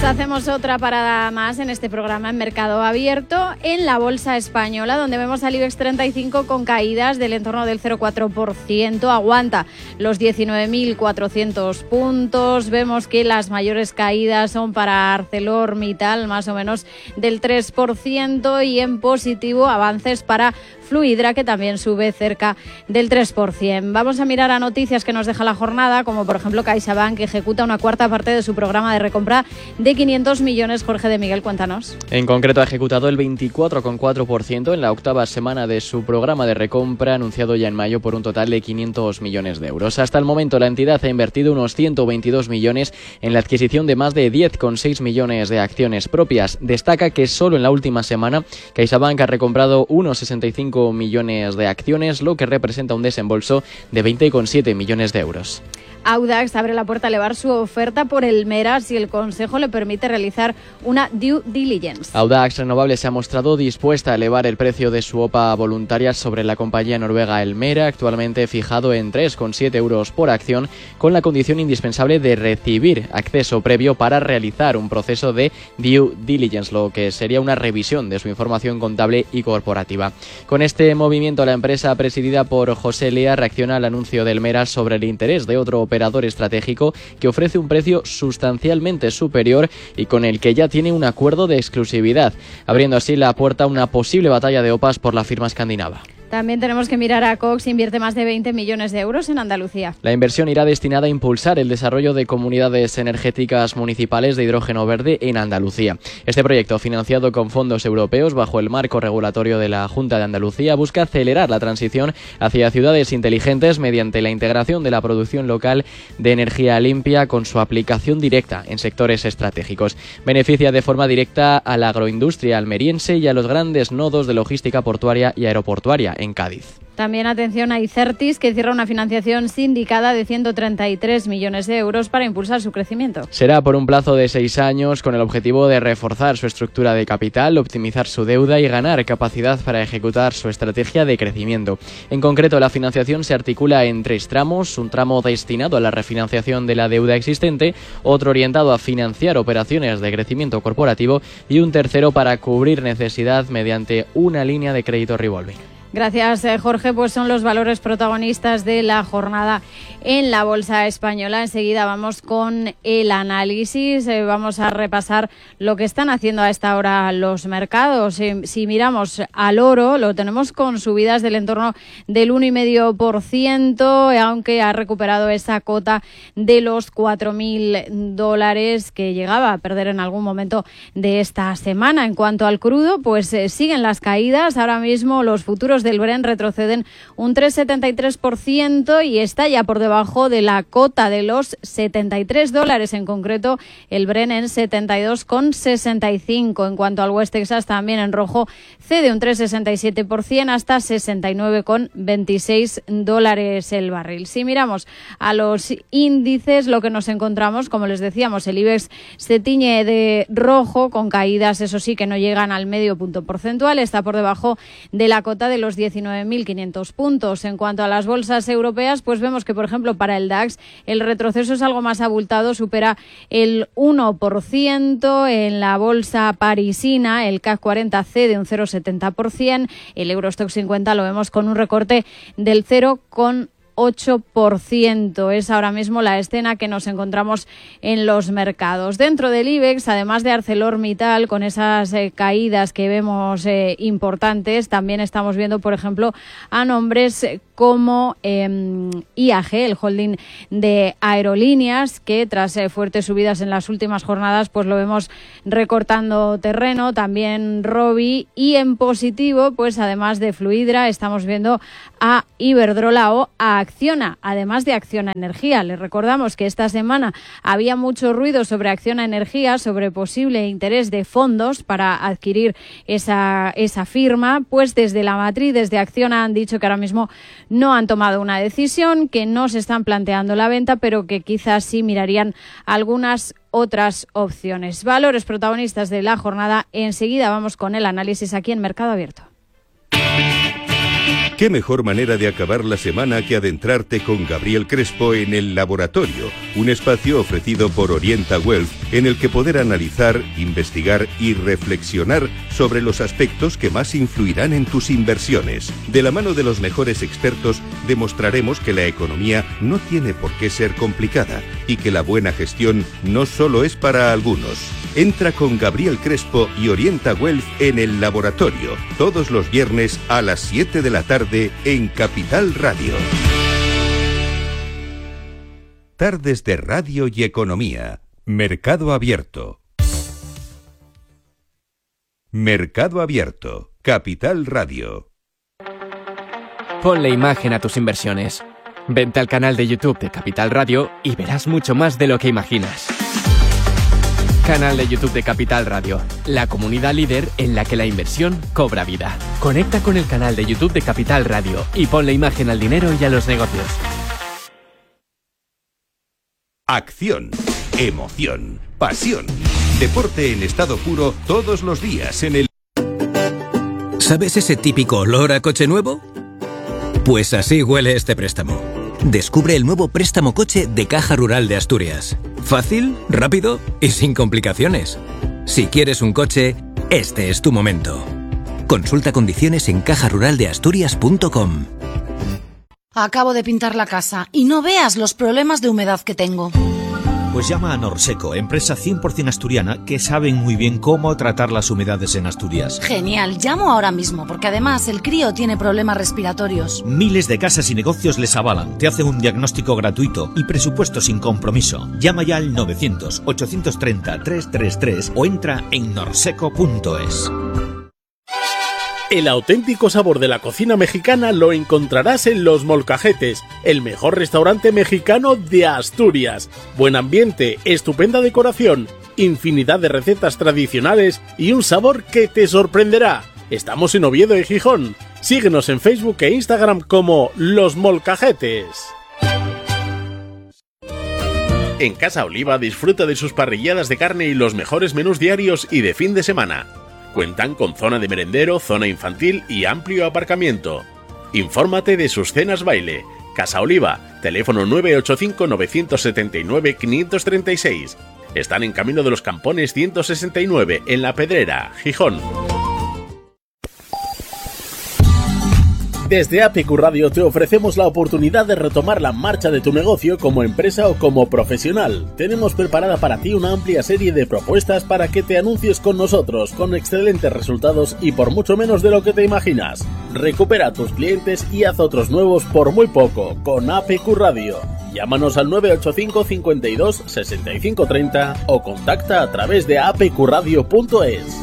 Pues hacemos otra parada más en este programa en Mercado Abierto en la Bolsa Española, donde vemos al IBEX 35 con caídas del entorno del 0,4%, aguanta los 19.400 puntos. Vemos que las mayores caídas son para ArcelorMittal, más o menos del 3%, y en positivo avances para Fluidra, que también sube cerca del 3%. Vamos a mirar a noticias que nos deja la jornada, como por ejemplo CaixaBank, que ejecuta una cuarta parte de su programa de recompra de 500 millones. Jorge de Miguel, cuéntanos. En concreto, ha ejecutado el 24,4% en la octava semana de su programa de recompra, anunciado ya en mayo, por un total de 500 millones de euros. Hasta el momento, la entidad ha invertido unos 122 millones en la adquisición de más de 10,6 millones de acciones propias. Destaca que solo en la última semana CaixaBank ha recomprado unos 65 millones de acciones, lo que representa un desembolso de 20,7 millones de euros. Audax abre la puerta a elevar su oferta por el Mera si el Consejo le permite realizar una due diligence. Audax Renovables se ha mostrado dispuesta a elevar el precio de su OPA voluntaria sobre la compañía noruega El Mera, actualmente fijado en 3,7 euros por acción, con la condición indispensable de recibir acceso previo para realizar un proceso de due diligence, lo que sería una revisión de su información contable y corporativa. Con este movimiento, la empresa presidida por José Lea reacciona al anuncio del Mera sobre el interés de otro operador estratégico que ofrece un precio sustancialmente superior y con el que ya tiene un acuerdo de exclusividad, abriendo así la puerta a una posible batalla de OPAs por la firma escandinava. También tenemos que mirar a Cox, invierte más de 20 millones de euros en Andalucía. La inversión irá destinada a impulsar el desarrollo de comunidades energéticas municipales de hidrógeno verde en Andalucía. Este proyecto, financiado con fondos europeos bajo el marco regulatorio de la Junta de Andalucía, busca acelerar la transición hacia ciudades inteligentes mediante la integración de la producción local de energía limpia con su aplicación directa en sectores estratégicos. Beneficia de forma directa a la agroindustria almeriense y a los grandes nodos de logística portuaria y aeroportuaria en Cádiz. También atención a Icertis, que cierra una financiación sindicada de 133 millones de euros para impulsar su crecimiento. Será por un plazo de 6 años con el objetivo de reforzar su estructura de capital, optimizar su deuda y ganar capacidad para ejecutar su estrategia de crecimiento. En concreto, la financiación se articula en 3 tramos: un tramo destinado a la refinanciación de la deuda existente, otro orientado a financiar operaciones de crecimiento corporativo y un tercero para cubrir necesidad mediante una línea de crédito revolving. Gracias, Jorge. Pues son los valores protagonistas de la jornada en la Bolsa Española. Enseguida vamos con el análisis. Vamos a repasar lo que están haciendo a esta hora los mercados. Si miramos al oro, lo tenemos con subidas del entorno del 1,5%, aunque ha recuperado esa cota de los $4.000 que llegaba a perder en algún momento de esta semana. En cuanto al crudo, pues siguen las caídas. Ahora mismo los futuros del Brent retroceden un 3,73% y está ya por debajo de la cota de los $73, en concreto el Brent en 72,65. En cuanto al West Texas, también en rojo, cede un 3,67% hasta $69,26 el barril. Si miramos a los índices, lo que nos encontramos, como les decíamos, el IBEX se tiñe de rojo con caídas, eso sí, que no llegan al medio punto porcentual, está por debajo de la cota de los 19.500 puntos. En cuanto a las bolsas europeas, pues vemos que, por ejemplo, para el DAX el retroceso es algo más abultado, supera el 1%. En la bolsa parisina, el CAC 40 cede un 0,70%, el Eurostock 50 lo vemos con un recorte del 0,8%. Es ahora mismo la escena que nos encontramos en los mercados. Dentro del IBEX, además de ArcelorMittal, con esas caídas que vemos importantes, también estamos viendo, por ejemplo, a nombres como IAG, el holding de aerolíneas, que tras fuertes subidas en las últimas jornadas, pues lo vemos recortando terreno. También Robi, y en positivo, pues además de Fluidra, estamos viendo a Iberdrola o a Acciona, además de Acciona Energía. Les recordamos que esta semana había mucho ruido sobre Acciona Energía, sobre posible interés de fondos para adquirir esa firma. Pues desde la matriz, desde Acciona, han dicho que ahora mismo no han tomado una decisión, que no se están planteando la venta, pero que quizás sí mirarían algunas otras opciones. Valores protagonistas de la jornada. Enseguida vamos con el análisis aquí en Mercado Abierto. ¿Qué mejor manera de acabar la semana que adentrarte con Gabriel Crespo en El Laboratorio, un espacio ofrecido por Orienta Wealth en el que poder analizar, investigar y reflexionar sobre los aspectos que más influirán en tus inversiones. De la mano de los mejores expertos, demostraremos que la economía no tiene por qué ser complicada y que la buena gestión no solo es para algunos. Entra con Gabriel Crespo y Orienta Wealth en el laboratorio, todos los viernes a las 7 de la tarde en Capital Radio. Tardes de Radio y Economía. Mercado Abierto. Mercado Abierto. Capital Radio. Ponle imagen a tus inversiones. Vente al canal de YouTube de Capital Radio y verás mucho más de lo que imaginas. Canal de YouTube de Capital Radio, la comunidad líder en la que la inversión cobra vida. Conecta con el canal de YouTube de Capital Radio y ponle imagen al dinero y a los negocios. Acción, emoción, pasión. Deporte en estado puro todos los días en el... ¿Sabes ese típico olor a coche nuevo? Pues así huele este préstamo. Descubre el nuevo préstamo coche de Caja Rural de Asturias. Fácil, rápido y sin complicaciones. Si quieres un coche, este es tu momento. Consulta condiciones en cajaruraldeasturias.com. Acabo de pintar la casa y no veas los problemas de humedad que tengo. Pues llama a Norseco, empresa 100% asturiana que saben muy bien cómo tratar las humedades en Asturias. Genial, llamo ahora mismo porque además el crío tiene problemas respiratorios. Miles de casas y negocios les avalan, te hacen un diagnóstico gratuito y presupuesto sin compromiso. Llama ya al 900-830-333 o entra en norseco.es. El auténtico sabor de la cocina mexicana lo encontrarás en Los Molcajetes, el mejor restaurante mexicano de Asturias. Buen ambiente, estupenda decoración, infinidad de recetas tradicionales y un sabor que te sorprenderá. Estamos en Oviedo y Gijón. Síguenos en Facebook e Instagram como Los Molcajetes. En Casa Oliva disfruta de sus parrilladas de carne y los mejores menús diarios y de fin de semana. Cuentan con zona de merendero, zona infantil y amplio aparcamiento. Infórmate de sus cenas baile. Casa Oliva, teléfono 985-979-536. Están en Camino de los Campones 169, en La Pedrera, Gijón. Desde APQ Radio te ofrecemos la oportunidad de retomar la marcha de tu negocio como empresa o como profesional. Tenemos preparada para ti una amplia serie de propuestas para que te anuncies con nosotros, con excelentes resultados y por mucho menos de lo que te imaginas. Recupera a tus clientes y haz otros nuevos por muy poco con APQ Radio. Llámanos al 985 52 65 30 o contacta a través de apqradio.es.